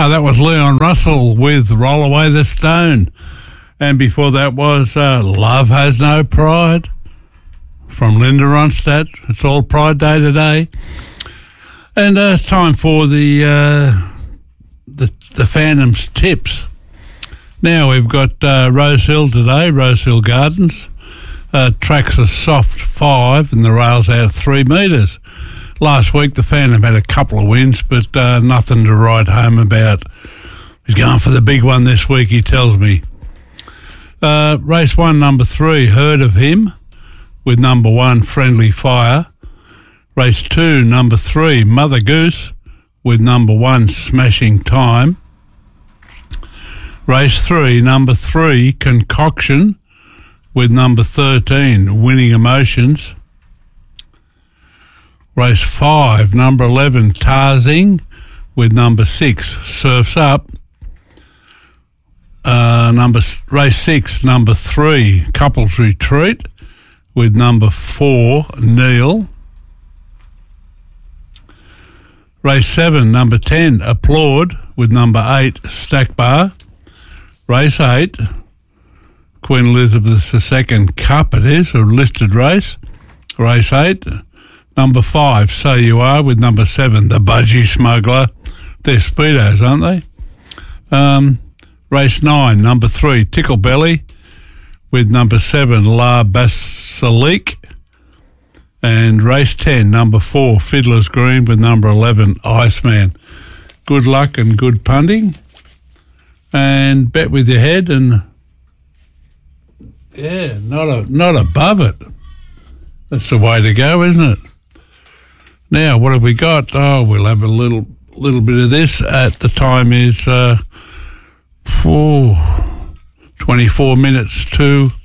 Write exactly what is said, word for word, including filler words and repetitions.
Ah, that was Leon Russell with Roll Away the Stone. And before that was uh, Love Has No Pride from Linda Ronstadt. It's all Pride Day today. And uh, it's time for the, uh, the the Phantoms tips. Now we've got uh, Rosehill today, Rosehill Gardens. Uh, tracks a soft five and the rail's out three metres. Last week the Phantom had a couple of wins, but uh, nothing to write home about. He's going for the big one this week, he tells me. Uh, race one, number three, Heard of Him, with number one, Friendly Fire. Race two, number three, Mother Goose, with number one, Smashing Time. Race three, number three, Concoction, with number thirteen, Winning Emotions. Race five, number eleven, Tarzing, with number six, Surf's Up. Uh, number race six, number three, Couples Retreat, with number four, Neil. Race seven, number ten, Applaud, with number eight, Stack Bar. Race eight, Queen Elizabeth the Second Cup it is, a listed race. Race eight, number five, So You Are, with number seven, The Budgie Smuggler. They're speedos, aren't they? Um... Race nine, number three, Tickle Belly, with number seven, La Basilique. And race ten, number four, Fiddler's Green, with number eleven, Iceman. Good luck and good punting. And bet with your head and, yeah, not a, not above it. That's the way to go, isn't it? Now, what have we got? Oh, we'll have a little little bit of this. At the time is... Uh, Oh, twenty-four minutes to